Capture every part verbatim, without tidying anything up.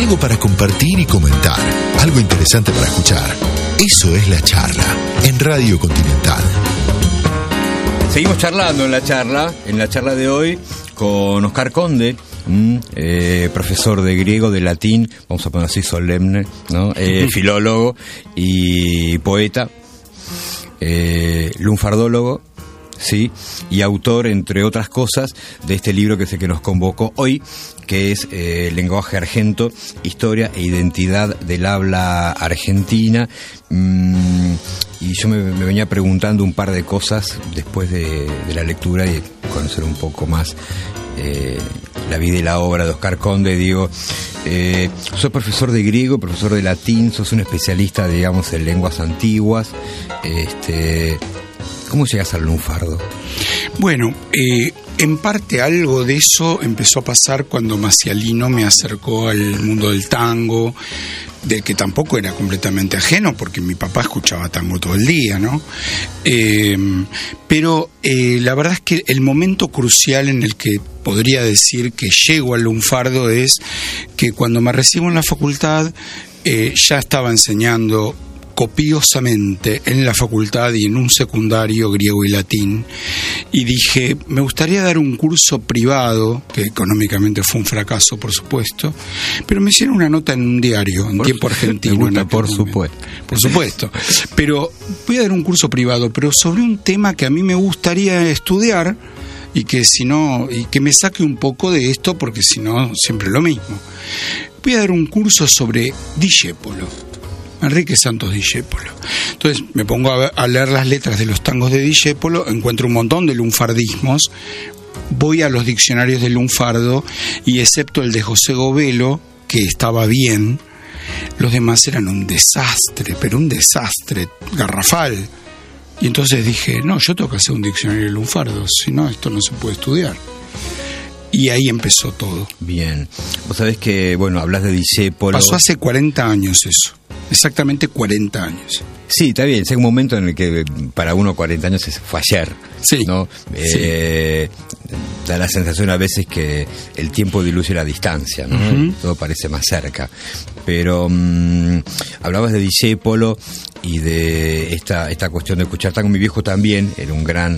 algo para compartir y comentar, algo interesante para escuchar. Eso es La Charla, en Radio Continental. Seguimos charlando en la charla, en la charla de hoy, con Oscar Conde, mm, eh, profesor de griego, de latín, vamos a poner así solemne, ¿no? Eh, filólogo y poeta, eh, lunfardólogo, sí, y autor, entre otras cosas, de este libro que es el que nos convocó hoy, que es eh, Lenguaje Argento, Historia e Identidad del Habla Argentina. Mm, y yo me, me venía preguntando un par de cosas después de, de la lectura y conocer un poco más eh, la vida y la obra de Oscar Conde. Digo, eh, sos profesor de griego, profesor de latín, sos un especialista, digamos, en lenguas antiguas. Este, ¿cómo llegas al lunfardo? Bueno, eh, en parte algo de eso empezó a pasar cuando Macialino me acercó al mundo del tango, del que tampoco era completamente ajeno, porque mi papá escuchaba tango todo el día, ¿no? Eh, pero eh, la verdad es que el momento crucial en el que podría decir que llego al lunfardo es que cuando me recibo en la facultad eh, ya estaba enseñando copiosamente en la facultad y en un secundario griego y latín, y dije, me gustaría dar un curso privado, que económicamente fue un fracaso, por supuesto, pero me hicieron una nota en un diario, en por Tiempo Argentino. Gusta, por supuesto. Por supuesto. Pero voy a dar un curso privado, pero sobre un tema que a mí me gustaría estudiar, y que si no, y que me saque un poco de esto, porque si no, siempre lo mismo. Voy a dar un curso sobre Discépolo, Enrique Santos Discépolo. Entonces me pongo a, a leer las letras de los tangos de Discépolo, encuentro un montón de lunfardismos, voy a los diccionarios del lunfardo y excepto el de José Govelo, que estaba bien, los demás eran un desastre, pero un desastre garrafal. Y entonces dije, no, yo tengo que hacer un diccionario de lunfardo, si no, esto no se puede estudiar. Y ahí empezó todo. Bien. Vos sabés que, bueno, hablas de Discépolo. Pasó hace cuarenta años eso. Exactamente cuarenta años. Sí, está bien. Es un momento en el que para uno cuarenta años fue ayer. Sí. ¿No? Eh, sí. Da la sensación a veces que el tiempo diluye la distancia, ¿no? Uh-huh. Todo parece más cerca. Pero um, hablabas de Discépolo y de esta, esta cuestión de escuchar tango. Mi viejo también era un gran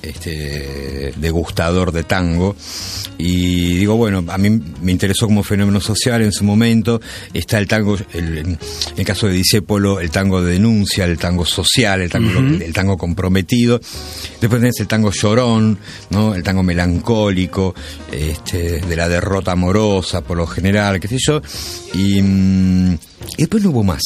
este, degustador de tango. Y digo, bueno, a mí me interesó como fenómeno social en su momento. Está el tango, el, en el caso de Discépolo, el tango de denuncia, el tango social, el tango, uh-huh. el, el tango comprometido. Después tenés el tango llorón, ¿no? El tango melancólico, este, de la derrota amorosa por lo general, qué sé yo. Y, y después no hubo más.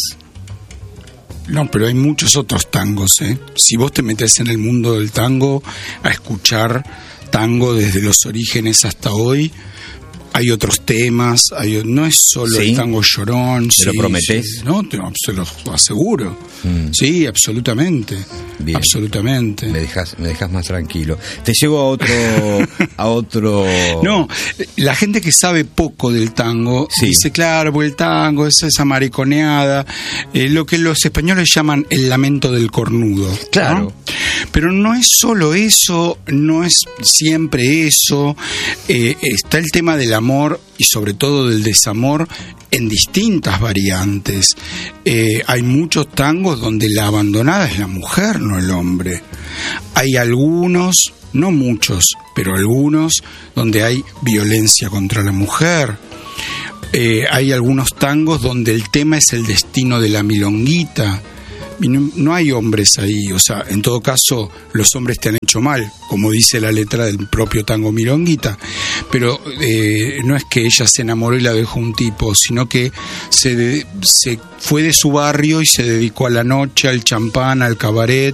No, pero hay muchos otros tangos, ¿eh? Si vos te metés en el mundo del tango a escuchar tango desde los orígenes hasta hoy, hay otros temas, hay, no es solo ¿sí? el tango llorón. ¿Te sí, lo prometés? Sí, no, te, se lo aseguro. Mm. Sí, absolutamente. Bien. Absolutamente. Me dejas, me dejas más tranquilo. Te llevo a otro, a otro. No, la gente que sabe poco del tango sí. dice, claro, porque el tango es esa mariconeada, eh, lo que los españoles llaman el lamento del cornudo. Claro. ¿no? Pero no es solo eso, no es siempre eso. Eh, está el tema del amor y sobre todo del desamor en distintas variantes. Eh, hay muchos tangos donde la abandonada es la mujer, no el hombre. Hay algunos, no muchos, pero algunos donde hay violencia contra la mujer. Eh, hay algunos tangos donde el tema es el destino de la milonguita. Y no, no hay hombres ahí, o sea, en todo caso los hombres te han hecho mal, como dice la letra del propio tango Milonguita, pero eh, no es que ella se enamoró y la dejó un tipo, sino que se, de, se fue de su barrio y se dedicó a la noche, al champán, al cabaret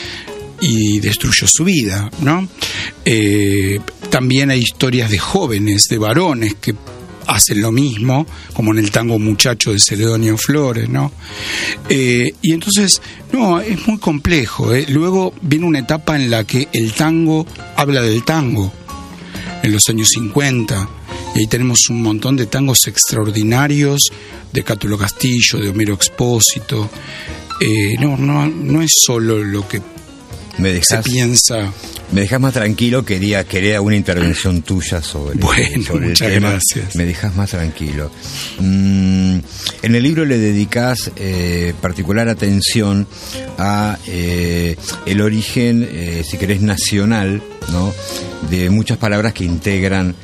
y destruyó su vida, ¿no? Eh, también hay historias de jóvenes, de varones que hacen lo mismo, como en el tango Muchacho de Celedonio Flores, ¿no? Eh, y entonces, no, es muy complejo, ¿eh? Luego viene una etapa en la que el tango habla del tango, en los años cincuenta, y ahí tenemos un montón de tangos extraordinarios de Cátulo Castillo, de Homero Expósito. Eh, no, no, no es solo lo que me dejás, se piensa. Me dejas más tranquilo, quería, quería una intervención tuya sobre, bueno, sobre muchas el tema. Gracias. Me dejas más tranquilo. Mm, en el libro le dedicás eh, particular atención a eh, el origen, eh, si querés, nacional, ¿no?, de muchas palabras que integran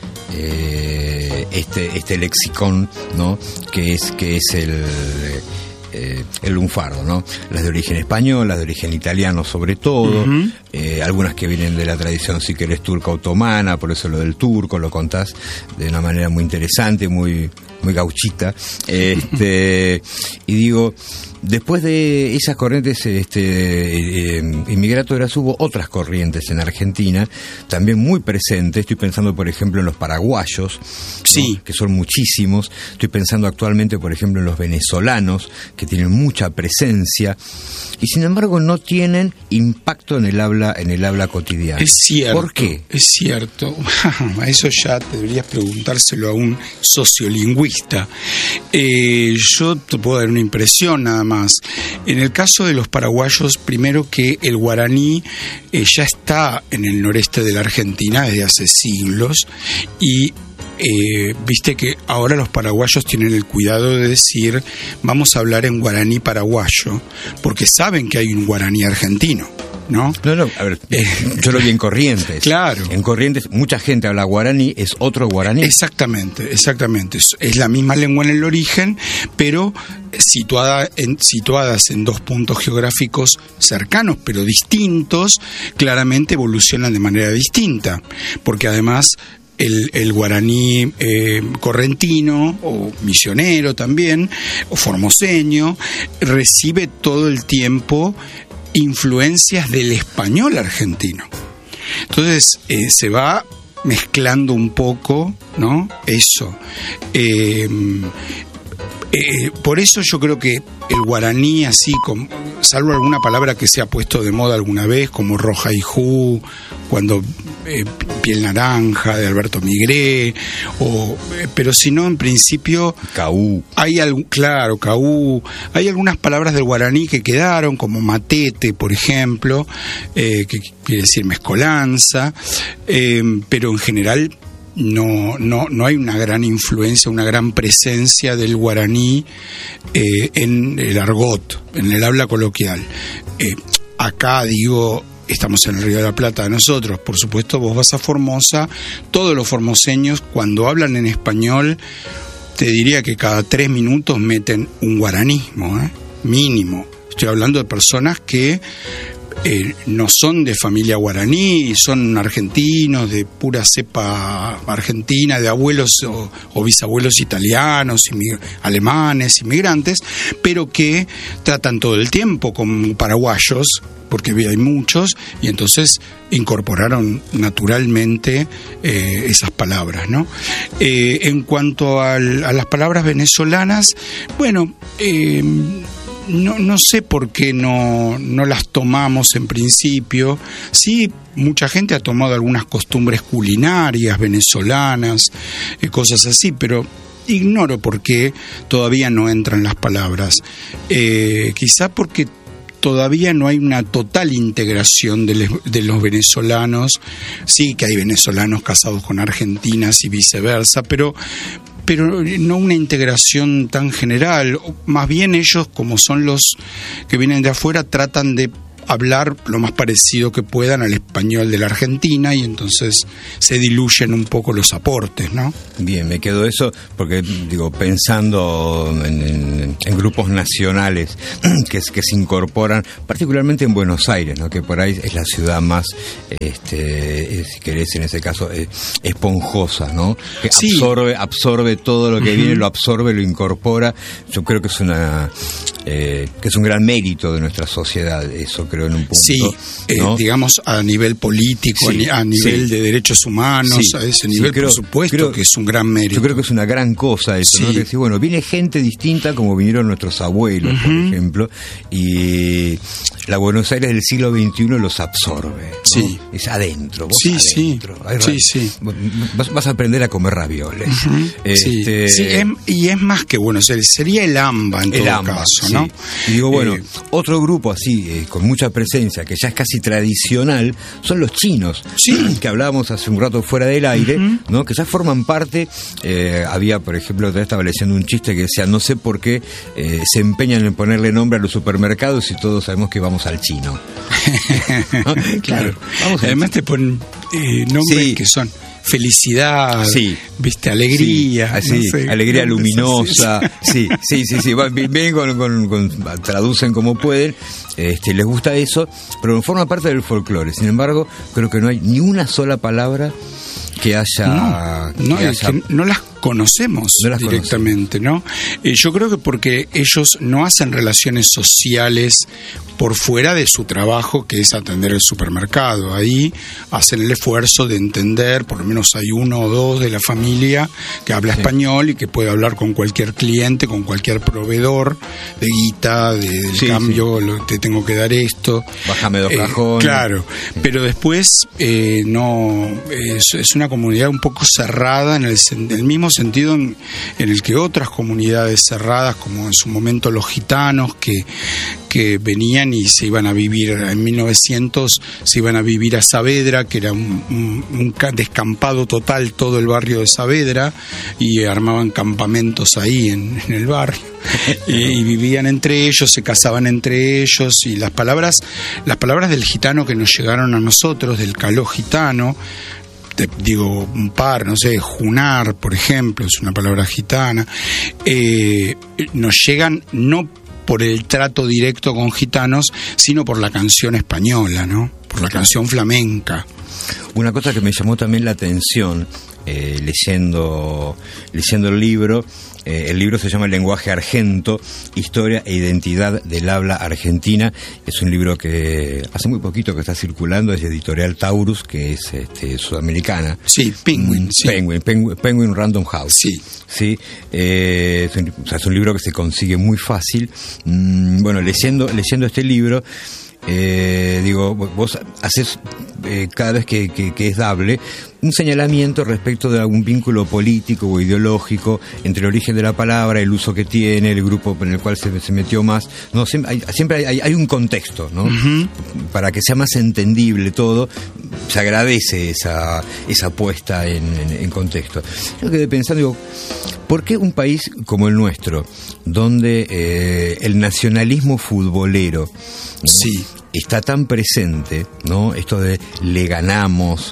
eh, este este lexicón, ¿no?, que es que es el Eh, el lunfardo, ¿no? Las de origen español, las de origen italiano sobre todo, uh-huh. eh, algunas que vienen de la tradición, si querés, turca otomana, por eso lo del turco, lo contás de una manera muy interesante, muy, muy gauchita. Este, y digo, después de esas corrientes este, eh, inmigratorias hubo otras corrientes en Argentina, también muy presentes. Estoy pensando, por ejemplo, en los paraguayos, sí, ¿no?, que son muchísimos. Estoy pensando actualmente, por ejemplo, en los venezolanos, que tienen mucha presencia y sin embargo no tienen impacto en el habla en el habla cotidiana. Es cierto. ¿Por qué? Es cierto. A eso ya deberías preguntárselo a un sociolingüista. Eh, yo te puedo dar una impresión nada más. En el caso de los paraguayos, primero que el guaraní eh, ya está en el noreste de la Argentina desde hace siglos y Eh, viste que ahora los paraguayos tienen el cuidado de decir vamos a hablar en guaraní paraguayo porque saben que hay un guaraní argentino, ¿no? No, no, a ver, eh, yo lo vi en Corrientes. Claro. En Corrientes mucha gente habla guaraní, es otro guaraní. Exactamente, exactamente. Es, es la misma lengua en el origen, pero situada en, situadas en dos puntos geográficos cercanos, pero distintos, claramente evolucionan de manera distinta, porque además El, el guaraní eh, correntino o misionero también, o formoseño, recibe todo el tiempo influencias del español argentino. Entonces eh, se va mezclando un poco, ¿no? Eso. Eh, eh, por eso yo creo que el guaraní, así como, salvo alguna palabra que se ha puesto de moda alguna vez, como roja y ju, cuando eh, piel naranja de Alberto Migré, o eh, pero si no, en principio caú, hay algo, claro, caú, hay algunas palabras del guaraní que quedaron, como matete, por ejemplo, eh, que quiere decir mezcolanza, eh, pero en general no, no, no hay una gran influencia, una gran presencia del guaraní eh, en el argot, en el habla coloquial. Eh, acá digo, estamos en el Río de la Plata nosotros, por supuesto, vos vas a Formosa, todos los formoseños cuando hablan en español, te diría que cada tres minutos meten un guaranismo, ¿eh? Mínimo. Estoy hablando de personas que Eh, no son de familia guaraní, son argentinos, de pura cepa argentina, de abuelos o, o bisabuelos italianos, inmig- alemanes, inmigrantes, pero que tratan todo el tiempo con paraguayos, porque hay muchos, y entonces incorporaron naturalmente eh, esas palabras, ¿no? Eh, en cuanto al, a las palabras venezolanas, bueno, eh, No, no sé por qué no, no las tomamos en principio. Sí, mucha gente ha tomado algunas costumbres culinarias venezolanas, eh, cosas así, pero ignoro por qué todavía no entran las palabras. Eh, quizá porque todavía no hay una total integración de, les, de los venezolanos. Sí que hay venezolanos casados con argentinas y viceversa, pero... pero no una integración tan general. Más bien ellos, como son los que vienen de afuera, tratan de hablar lo más parecido que puedan al español de la Argentina y entonces se diluyen un poco los aportes, ¿no? Bien, me quedo eso porque, digo, pensando en, en, en grupos nacionales que, que se incorporan, particularmente en Buenos Aires, ¿no?, que por ahí es la ciudad más, este, si querés, en ese caso, eh, esponjosa, ¿no?, que sí. absorbe, absorbe todo lo que uh-huh. viene, lo absorbe, lo incorpora. Yo creo que es una... Eh, que es un gran mérito de nuestra sociedad, eso creo en un punto. Sí, ¿no? eh, digamos a nivel político, sí, a nivel sí. de derechos humanos, sí, a ese nivel, sí, creo, por supuesto creo, que es un gran mérito. Yo creo que es una gran cosa eso, sí. ¿no? Que decir, bueno, viene gente distinta como vinieron nuestros abuelos, uh-huh. por ejemplo, y la Buenos Aires del siglo veintiuno los absorbe, ¿no? Sí. Es adentro, vos Sí, adentro. sí. Sí, sí. Vas, vas a aprender a comer ravioles. Uh-huh. Este, sí, sí, es, y es más que Buenos Aires, sería el AMBA en el todo AMBA, caso, sí. ¿no? Y digo, bueno, Eh, otro grupo así, eh, con mucha presencia, que ya es casi tradicional, son los chinos, Sí. que hablábamos hace un rato fuera del aire, Uh-huh. ¿no? Que ya forman parte. Eh, había, por ejemplo, otra vez estaba leyendo un chiste que decía, no sé por qué eh, se empeñan en ponerle nombre a los supermercados y todos sabemos que vamos al chino. Claro. Vamos al Además te ponen eh, nombres Sí. que son felicidad, Sí. viste, alegría, Sí, así, no sé, alegría nombres luminosa, así. sí, sí, sí, sí, va- bien con, con- con- traducen como pueden, este, les gusta eso, pero forma parte del folclore. Sin embargo, creo que no hay ni una sola palabra que haya, No, no, que es haya- que no las conocemos No las directamente, ¿no? Eh, yo creo que porque ellos no hacen relaciones sociales por fuera de su trabajo, que es atender el supermercado. Ahí hacen el esfuerzo de entender, por lo menos hay uno o dos de la familia que habla Sí. español y que puede hablar con cualquier cliente, con cualquier proveedor de guita, de, del Sí, cambio, lo- te tengo que dar esto. Bájame dos Eh, cajones. Claro, pero después eh, no es, es una comunidad un poco cerrada en el, sen- el mismo sentido en, en el que otras comunidades cerradas, como en su momento los gitanos que, que venían y se iban a vivir en mil novecientos, se iban a vivir a Saavedra, que era un, un- un ca- descampado total todo el barrio de Saavedra, y armaban campamentos ahí en, en el barrio. Y, y vivían entre ellos, se casaban entre ellos, y las palabras, las palabras del gitano que nos llegaron a nosotros, del caló gitano, te digo un par, no sé, junar, por ejemplo, es una palabra gitana, eh, nos llegan no por el trato directo con gitanos, sino por la canción española, ¿no? Por la canción flamenca. Una cosa que me llamó también la atención, eh, leyendo, leyendo el libro, eh, el libro se llama El lenguaje argento, historia e identidad del habla argentina. Es un libro que hace muy poquito que está circulando, es de Editorial Taurus, que es este, sudamericana. Sí, Penguin, Mm, sí. Penguin, Penguin, Penguin Random House. Sí. Sí, eh, es, un, o sea, es un libro que se consigue muy fácil. Mm, bueno, leyendo, leyendo este libro, eh, digo, vos haces eh, cada vez que, que, que es dable un señalamiento respecto de algún vínculo político o ideológico entre el origen de la palabra, el uso que tiene, el grupo en el cual se, se metió más. No, siempre hay, siempre hay, hay un contexto, ¿no? Uh-huh. Para que sea más entendible todo, se agradece esa, esa puesta en, en, en contexto. Yo quedé pensando, digo, ¿por qué un país como el nuestro, donde eh, el nacionalismo futbolero, sí, está tan presente, ¿no? Esto de le ganamos,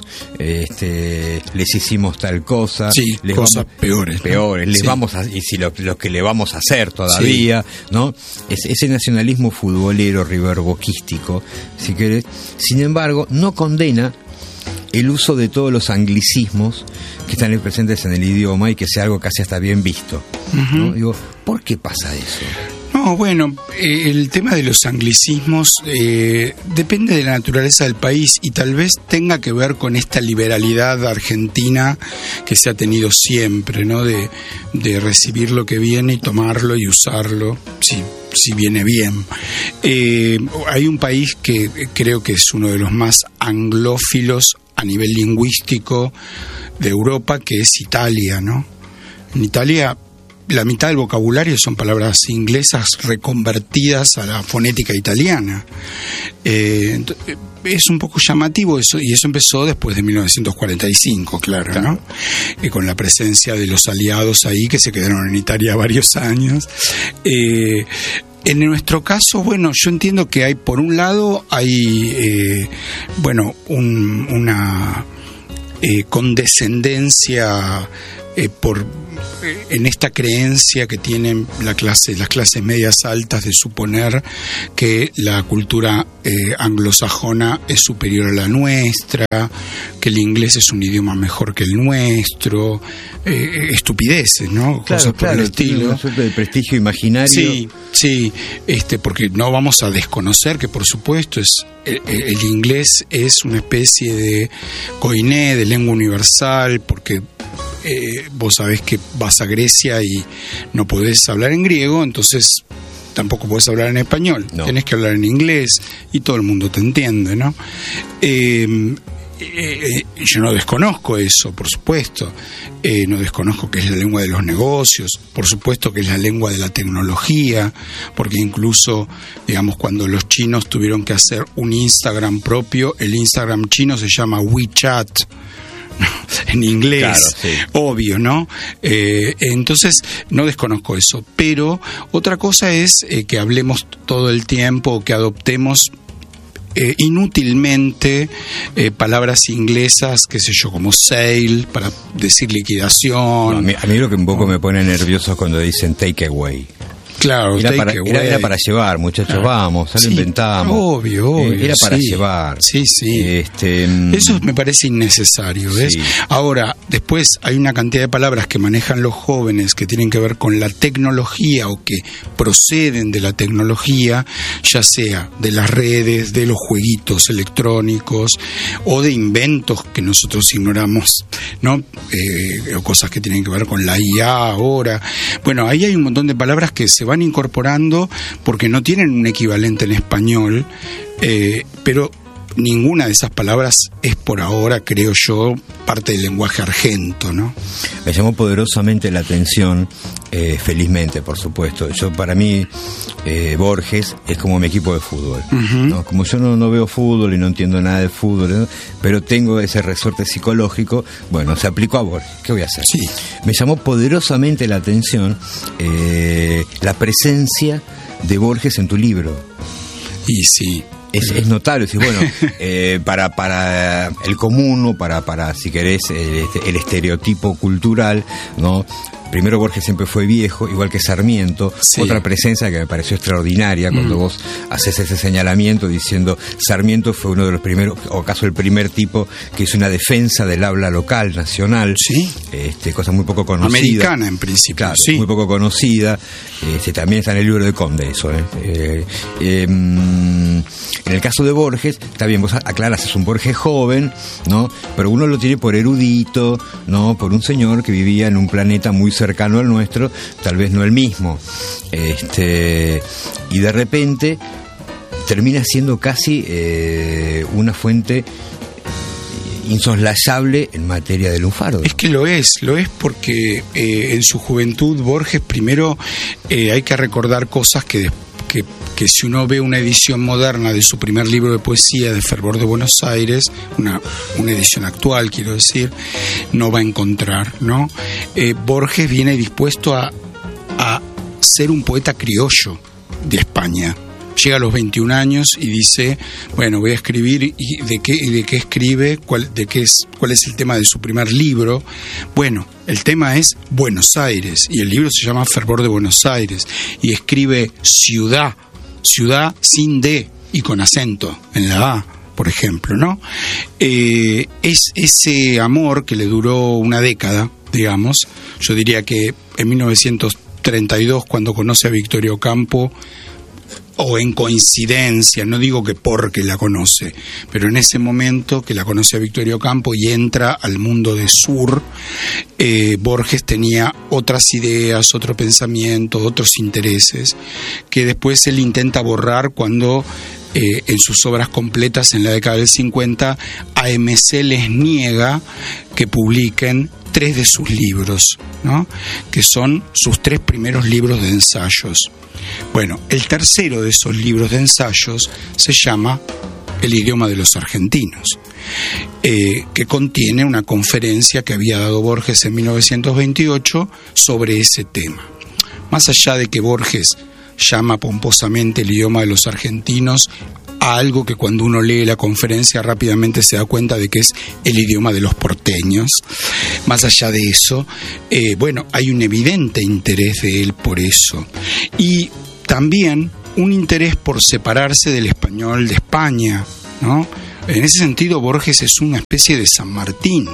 este, les hicimos tal cosa, sí, les cosas vamos, peores, peores, ¿no? les Sí. vamos a, y si lo, lo que le vamos a hacer todavía, sí. ¿no? Es, ese nacionalismo futbolero, riverboquístico, si querés, sin embargo, no condena el uso de todos los anglicismos que están presentes en el idioma y que sea algo casi hasta bien visto, uh-huh. ¿no? Digo, ¿por qué pasa eso? No, bueno, eh, el tema de los anglicismos eh, depende de la naturaleza del país y tal vez tenga que ver con esta liberalidad argentina que se ha tenido siempre, ¿no? De, de recibir lo que viene y tomarlo y usarlo, si, si viene bien. Eh, hay un país que creo que es uno de los más anglófilos a nivel lingüístico de Europa, que es Italia, ¿no? En Italia la mitad del vocabulario son palabras inglesas reconvertidas a la fonética italiana. Eh, es un poco llamativo eso, y eso empezó después de mil novecientos cuarenta y cinco, claro, claro. ¿no? Eh, con la presencia de los aliados ahí, que se quedaron en Italia varios años. Eh, En nuestro caso, bueno, yo entiendo que hay, por un lado, hay, eh, bueno, un, una eh, condescendencia eh, por en esta creencia que tienen la clase, las clases medias altas de suponer que la cultura eh, anglosajona es superior a la nuestra, que el inglés es un idioma mejor que el nuestro, eh, estupideces, ¿no? Claro, Cosas claro, por el estilo. Una suerte de prestigio imaginario. Sí, sí, este, porque no vamos a desconocer que por supuesto es el, el inglés es una especie de koiné, de lengua universal, porque Eh, vos sabés que vas a Grecia y no podés hablar en griego, entonces tampoco puedes hablar en español, no. Tenés que hablar en inglés y todo el mundo te entiende, ¿no? Eh, eh, yo no desconozco eso, por supuesto. Eh, no desconozco que es la lengua de los negocios, por supuesto que es la lengua de la tecnología, porque incluso, digamos, cuando los chinos tuvieron que hacer un Instagram propio, el Instagram chino se llama WeChat, en inglés, claro, sí. Obvio, ¿no? Eh, entonces, no desconozco eso. Pero otra cosa es eh, que hablemos todo el tiempo, que adoptemos Eh, inútilmente eh, palabras inglesas, qué sé yo, como sale, para decir liquidación. No, a, mí, a mí lo que un poco oh. me pone nervioso es cuando dicen take away. Claro, era take para, away. Era, era para llevar, muchachos, claro. Vamos, ya lo sí, inventamos. Obvio, obvio. Era para sí. llevar. Sí, sí. Este, Eso me parece innecesario, ¿ves? Sí. Ahora, después hay una cantidad de palabras que manejan los jóvenes que tienen que ver con la tecnología o que proceden de la tecnología, ya sea de las redes, de los jueguitos electrónicos o de inventos que nosotros ignoramos, ¿no? Eh, o cosas que tienen que ver con la I A ahora. Bueno, ahí hay un montón de palabras que se van incorporando porque no tienen un equivalente en español, eh, pero ninguna de esas palabras es por ahora, creo yo, parte del lenguaje argento, ¿no? Me llamó poderosamente la atención, eh, felizmente, por supuesto. Yo, para mí, eh, Borges es como mi equipo de fútbol, uh-huh. ¿no? Como yo no, no veo fútbol y no entiendo nada de fútbol, ¿no? Pero tengo ese resorte psicológico, bueno, se aplicó a Borges. ¿Qué voy a hacer? Sí. Me llamó poderosamente la atención eh, la presencia de Borges en tu libro. Y sí. Es, es notable, es decir, bueno, eh, para para el común o para, para si querés, el, el estereotipo cultural, ¿no? Primero, Borges siempre fue viejo, igual que Sarmiento. Sí. Otra presencia que me pareció extraordinaria cuando mm. vos haces ese señalamiento diciendo Sarmiento fue uno de los primeros, o acaso el primer tipo que hizo una defensa del habla local, nacional. Sí. Este, cosa muy poco conocida. Americana, en principio. Claro, sí. Muy poco conocida. Este, también está en el libro de Conde eso. ¿eh? Eh, eh, en el caso de Borges, está bien, vos aclarás, es un Borges joven, ¿no? Pero uno lo tiene por erudito, ¿no? Por un señor que vivía en un planeta muy cercano al nuestro, tal vez no el mismo, este, y de repente termina siendo casi eh, una fuente insoslayable en materia de lunfardo. Es que lo es, lo es porque eh, en su juventud Borges, primero eh, hay que recordar cosas que, que, que si uno ve una edición moderna de su primer libro de poesía, de Fervor de Buenos Aires, una, una edición actual, quiero decir, no va a encontrar, ¿no? Eh, Borges viene dispuesto a, a ser un poeta criollo de España. Llega a los veintiún años y dice, bueno, voy a escribir, ¿y de qué, y de qué escribe? ¿Cuál, de qué es, ¿Cuál es el tema de su primer libro? Bueno, el tema es Buenos Aires, y el libro se llama Fervor de Buenos Aires, y escribe ciudad, ciudad sin D y con acento en la A, por ejemplo, ¿no? Eh, es ese amor que le duró una década, digamos. Yo diría que en mil novecientos treinta y dos, cuando conoce a Victoria Ocampo, o en coincidencia, no digo que porque la conoce, pero en ese momento que la conoce a Victoria Ocampo y entra al mundo de Sur, eh, Borges tenía otras ideas, otro pensamiento, otros intereses, que después él intenta borrar cuando eh, en sus obras completas en la década del cincuenta, A M C les niega que publiquen tres de sus libros, ¿no? Que son sus tres primeros libros de ensayos. Bueno, el tercero de esos libros de ensayos se llama El idioma de los argentinos, eh, que contiene una conferencia que había dado Borges en mil novecientos veintiocho sobre ese tema. Más allá de que Borges llama pomposamente el idioma de los argentinos a algo que cuando uno lee la conferencia rápidamente se da cuenta de que es el idioma de los porteños. Más allá de eso, eh, bueno, hay un evidente interés de él por eso. Y también un interés por separarse del español de España, ¿no? En ese sentido, Borges es una especie de San Martín.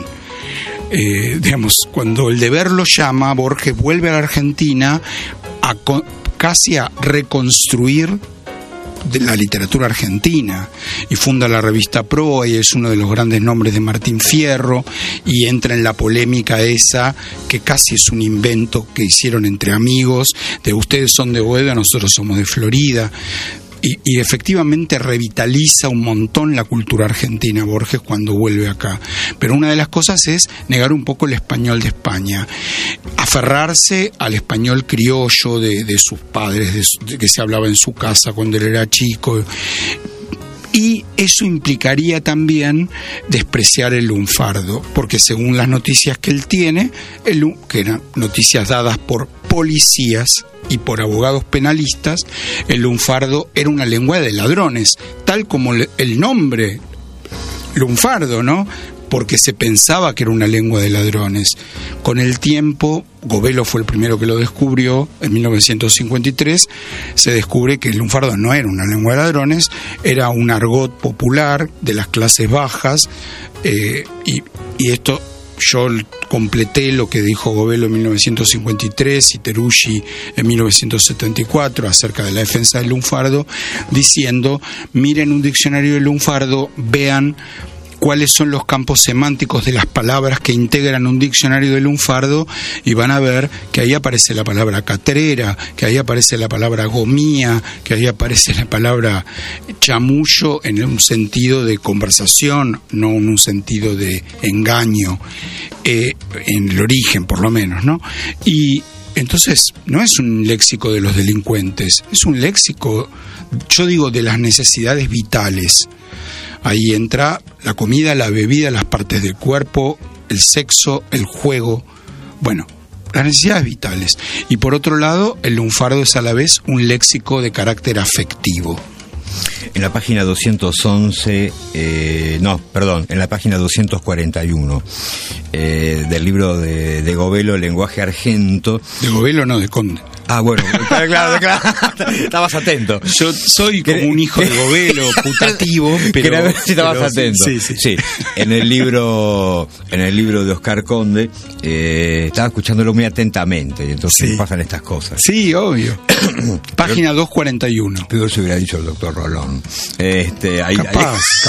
Eh, digamos, cuando el deber lo llama, Borges vuelve a la Argentina a casi a reconstruir de la literatura argentina, y funda la revista Proa, y es uno de los grandes nombres de Martín Fierro, y entra en la polémica esa, que casi es un invento que hicieron entre amigos, de ustedes son de Boedo, nosotros somos de Florida. Y, y efectivamente revitaliza un montón la cultura argentina Borges cuando vuelve acá. Pero una de las cosas es negar un poco el español de España, aferrarse al español criollo de, de sus padres, de, su, de que se hablaba en su casa cuando él era chico. Y eso implicaría también despreciar el lunfardo, porque según las noticias que él tiene, el, que eran noticias dadas por policías y por abogados penalistas, el lunfardo era una lengua de ladrones, tal como el nombre lunfardo, ¿no? Porque se pensaba que era una lengua de ladrones. Con el tiempo, Govelo fue el primero que lo descubrió, en mil novecientos cincuenta y tres, se descubre que el lunfardo no era una lengua de ladrones, era un argot popular de las clases bajas, eh, y, y esto yo completé lo que dijo Govelo en mil novecientos cincuenta y tres y Teruggi en mil novecientos setenta y cuatro acerca de la defensa del lunfardo, diciendo, miren un diccionario del lunfardo, vean cuáles son los campos semánticos de las palabras que integran un diccionario del lunfardo, y van a ver que ahí aparece la palabra catrera, que ahí aparece la palabra gomía, que ahí aparece la palabra chamullo en un sentido de conversación, no en un sentido de engaño, eh, en el origen por lo menos, ¿no? Y entonces no es un léxico de los delincuentes, es un léxico, yo digo, de las necesidades vitales. Ahí entra la comida, la bebida, las partes del cuerpo, el sexo, el juego, bueno, las necesidades vitales. Y por otro lado, el lunfardo es a la vez un léxico de carácter afectivo. En la página doscientos once, eh, no, perdón, en la página doscientos cuarenta y uno eh, del libro de, de Govelo, Lenguaje Argento. De Govelo, no, de Conde. Ah, bueno, claro, claro, claro. Estabas atento. Yo soy como un hijo de Govelo, putativo, pero... Quería ver si estabas pero, atento. Sí, sí. Sí, en el libro, en el libro de Oscar Conde, eh, estaba escuchándolo muy atentamente, y entonces Sí. pasan estas cosas. Sí, obvio. Página doscientos cuarenta y uno. Peor se hubiera dicho el doctor Rolón. Este, ahí, Capaz, ahí...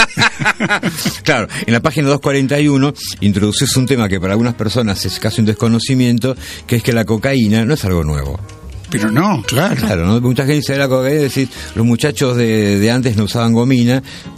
capaz. Claro, en la página doscientos cuarenta y uno introduces un tema que para algunas personas es casi un desconocimiento, que es que la cocaína no es algo nuevo. Pero no, claro. Claro, ¿no? Mucha gente dice de la cocaína, decir, los muchachos de, de antes no usaban gomina,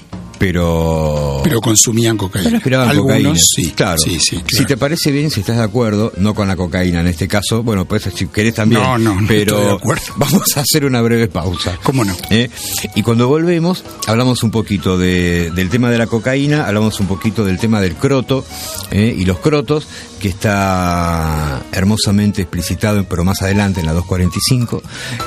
pero... Pero consumían cocaína. Pero aspiraban Algunos, cocaína. sí. Claro. Sí, sí, claro. Si te parece bien, si estás de acuerdo, no con la cocaína en este caso, bueno, pues si querés también. No, no, no pero estoy de acuerdo. Vamos a hacer una breve pausa. ¿Cómo no? ¿Eh? Y cuando volvemos, hablamos un poquito de, del tema de la cocaína, hablamos un poquito del tema del croto, ¿eh? Y los crotos, que está hermosamente explicitado, pero más adelante en la doscientos cuarenta y cinco.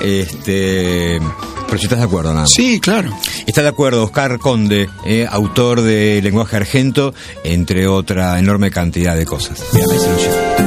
Este, pero si estás de acuerdo, nada más. Sí, claro. Está de acuerdo Oscar Conde, eh, autor de Lenguaje Argento, entre otra enorme cantidad de cosas. Mira, ahí se lo llevo.